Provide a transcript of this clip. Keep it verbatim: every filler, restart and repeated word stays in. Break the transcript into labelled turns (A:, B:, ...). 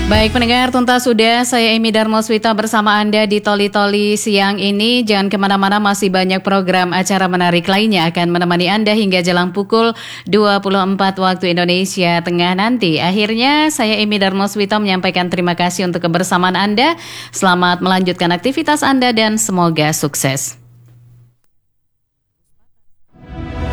A: Baik pendengar, tuntas sudah saya Emi Darmoswita bersama Anda di Toli Toli siang ini. Jangan kemana-mana, masih banyak program acara menarik lainnya akan menemani Anda hingga jelang pukul dua puluh empat waktu Indonesia Tengah nanti. Akhirnya saya Emi Darmoswita menyampaikan terima kasih untuk kebersamaan Anda. Selamat melanjutkan aktivitas Anda dan semoga sukses.